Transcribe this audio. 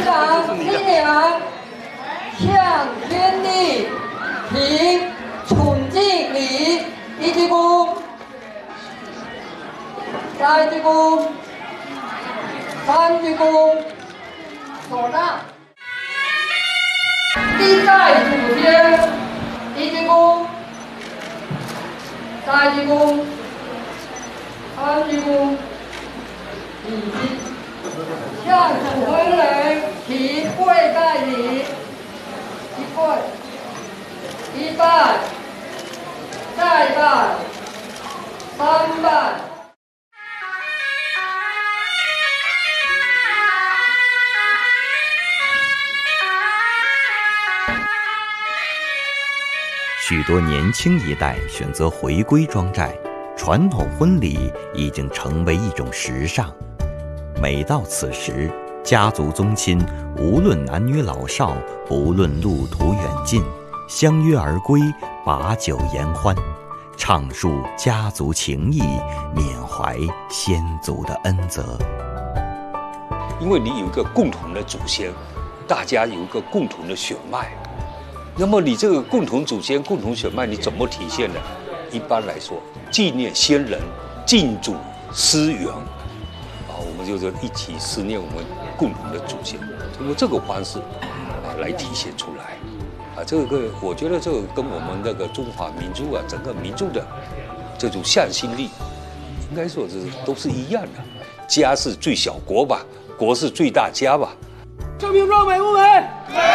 长新娘向天地行崇敬礼，一鞠躬，再鞠躬，三鞠躬，手上。第代祖先，一鞠躬，再鞠躬，三鞠躬，礼敬。向祖坟人提跪拜礼，一跪，一拜，再拜，三拜。 许多年轻一代选择回归庄寨，传统婚礼已经成为一种时尚。每到此时，家族宗亲无论男女老少，不论路途远近，相约而归，把酒言欢，畅述家族情谊，缅怀先祖的恩泽。 因为你有一个共同的祖先，大家有一个共同的血脉，那么你这个共同祖先、共同血脉，你怎么体现呢？一般来说，纪念先人，敬祖思源。我们就是一起思念我们共同的祖先，通过这个方式来体现出来。这个我觉得这个跟我们那个中华民族整个民族的这种向心力，应该说都是一样的。家是最小国吧，国是最大家吧。 这瓶装美不美？